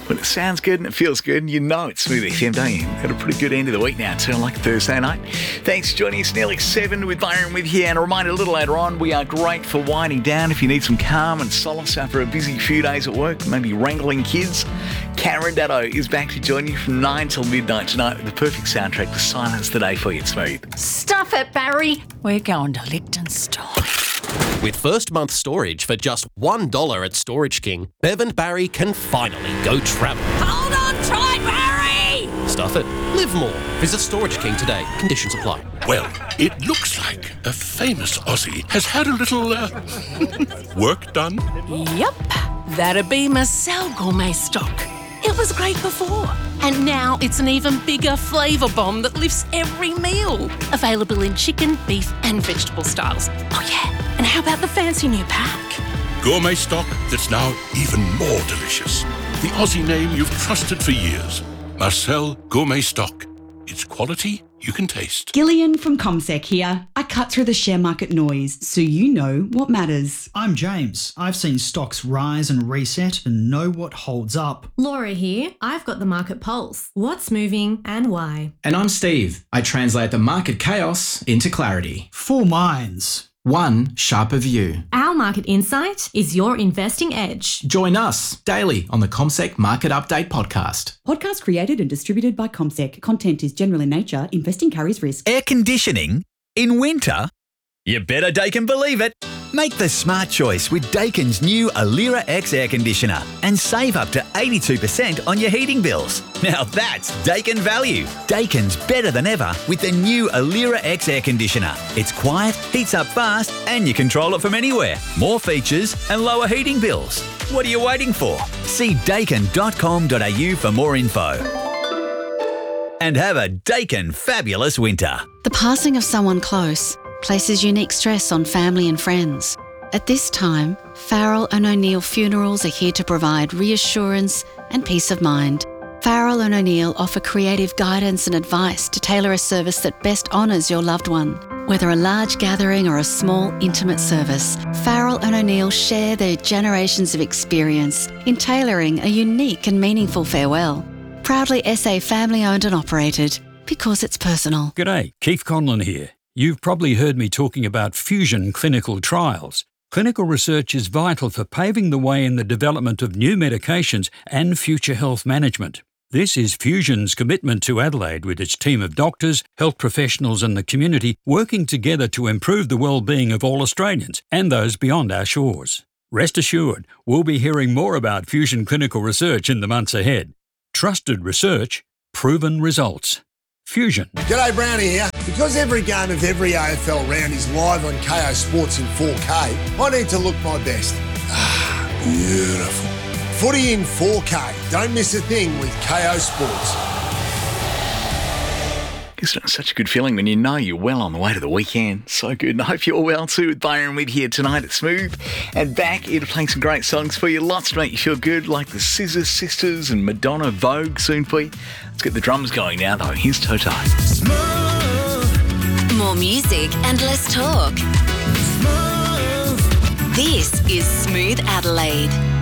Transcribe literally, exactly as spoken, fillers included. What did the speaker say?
When it sounds good and it feels good, and you know it's Smooth F M, don't you? Got a pretty good end of the week now, too, like Thursday night. Thanks for joining us. Nearly seven with Byron with you. And a reminder a little later on, we are great for winding down if you need some calm and solace after a busy few days at work, maybe wrangling kids. Karen Datto is back to join you from nine till midnight tonight with the perfect soundtrack to silence the day for you at Smooth. Stuff it, Barry. We're going to Liechtenstein. With first month storage for just one dollar at Storage King, Bev and Barry can finally go travel. Hold on tight, Barry! Stuff it. Live more. Visit Storage King today. Conditions apply. Well, it looks like a famous Aussie has had a little uh, work done. Yep, that'd be Marcel Gourmet Stock. It was great before, and now it's an even bigger flavour bomb that lifts every meal. Available in chicken, beef and vegetable styles. Oh yeah, and how about the fancy new pack? Gourmet stock that's now even more delicious. The Aussie name you've trusted for years. Marcel Gourmet Stock. It's quality you can taste. Gillian from CommSec here. I cut through the share market noise so you know what matters. I'm James. I've seen stocks rise and reset and know what holds up. Laura here. I've got the market pulse. What's moving and why? And I'm Steve. I translate the market chaos into clarity. Four minds. One sharper view. Our market insight is your investing edge. Join us daily on the CommSec Market Update podcast. Podcast created and distributed by CommSec. Content is general in nature. Investing carries risk. Air conditioning in winter? You better Daikin believe it. Make the smart choice with Daikin's new Alira X air conditioner and save up to eighty-two percent on your heating bills. Now that's Daikin value. Daikin's better than ever with the new Alira X air conditioner. It's quiet, heats up fast, and you control it from anywhere. More features and lower heating bills. What are you waiting for? See daikin dot com dot a u for more info. And have a Daikin fabulous winter. The passing of someone close places unique stress on family and friends. At this time, Farrell and O'Neill Funerals are here to provide reassurance and peace of mind. Farrell and O'Neill offer creative guidance and advice to tailor a service that best honours your loved one. Whether a large gathering or a small, intimate service, Farrell and O'Neill share their generations of experience in tailoring a unique and meaningful farewell. Proudly S A family-owned and operated, because it's personal. G'day, Keith Conlon here. You've probably heard me talking about Fusion clinical trials. Clinical research is vital for paving the way in the development of new medications and future health management. This is Fusion's commitment to Adelaide with its team of doctors, health professionals and the community working together to improve the well-being of all Australians and those beyond our shores. Rest assured, we'll be hearing more about Fusion clinical research in the months ahead. Trusted research, proven results. Fusion. G'day, Brownie here. Because every game of every A F L round is live on K O Sports in four K, I need to look my best. Ah, beautiful. Footy in four K. Don't miss a thing with K O Sports. It's such a good feeling when you know you're well on the way to the weekend. So good. And I hope you're well too with Byron with here tonight at Smooth. And back here to play some great songs for you. Lots to make you feel good, like the Scissor Sisters and Madonna Vogue soon for you. Let's get the drums going now though. Here's Toto. More music and less talk. This is Smooth Adelaide.